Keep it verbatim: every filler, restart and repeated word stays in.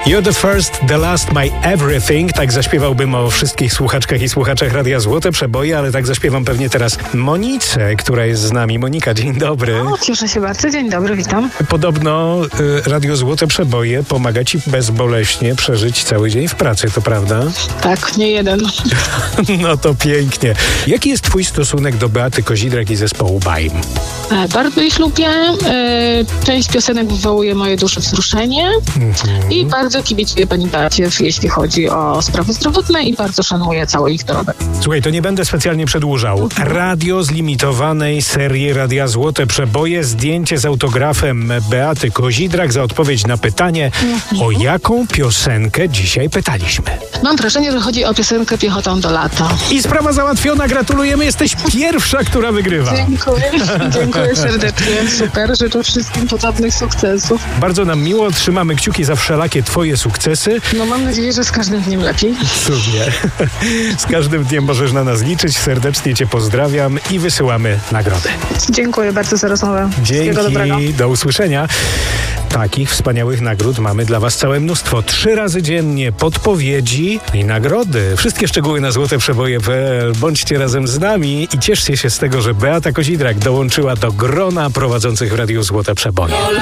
You're the first, the last, my everything. Tak zaśpiewałbym o wszystkich słuchaczkach i słuchaczach Radia Złote Przeboje, ale tak zaśpiewam pewnie teraz Monice, która jest z nami. Monika, dzień dobry. O, cieszę się bardzo. Dzień dobry, witam. Podobno y, Radio Złote Przeboje pomaga ci bezboleśnie przeżyć cały dzień w pracy, to prawda? Tak, nie jeden. No to pięknie. Jaki jest twój stosunek do Beaty Kozidrak i zespołu Baim? E, bardzo ich lubię. E, część piosenek wywołuje moje dusze wzruszenie mm-hmm. i bardzo kibicuję pani Beacie, jeśli chodzi o sprawy zdrowotne i bardzo szanuję cały ich dorobek. Słuchaj, to nie będę specjalnie przedłużał. Radio z limitowanej serii Radia Złote Przeboje, zdjęcie z autografem Beaty Kozidrak za odpowiedź na pytanie, mm-hmm. o jaką piosenkę dzisiaj pytaliśmy. Mam wrażenie, że chodzi o piosenkę Piechotą do lata. I sprawa załatwiona, gratulujemy, jesteś pierwsza, która wygrywa. Dziękuję, dziękuję serdecznie, super, życzę wszystkim podobnych sukcesów. Bardzo nam miło, trzymamy kciuki za wszelakie twoje sukcesy. No mam nadzieję, że z każdym dniem lepiej. Cudnie. Z każdym dniem możesz na nas liczyć, serdecznie cię pozdrawiam i wysyłamy nagrodę. Dziękuję bardzo za rozmowę. Dzięki, do usłyszenia. Takich wspaniałych nagród mamy dla was całe mnóstwo. Trzy razy dziennie podpowiedzi i nagrody. Wszystkie szczegóły na złote przeboje kropka pe el. Bądźcie razem z nami i cieszcie się z tego, że Beata Kozidrak dołączyła do grona prowadzących w Radiu Złote Przeboje.